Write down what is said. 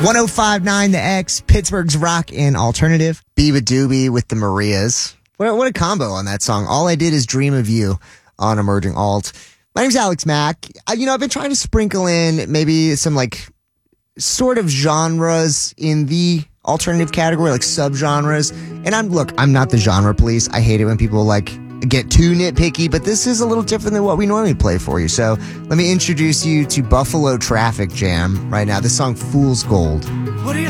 105.9 The X, Pittsburgh's rock and alternative. Biba Doobie with the Marias. What a combo on that song. All I Did Is Dream of You on Emerging Alt. My name's Alex Mack. I've been trying to sprinkle in maybe some sort of genres in the alternative category, like subgenres. And I'm not the genre police. I hate it when people get too nitpicky, but this is a little different than what we normally play for you. So let me introduce you to Buffalo Traffic Jam right now. This song, Fool's Gold. What do you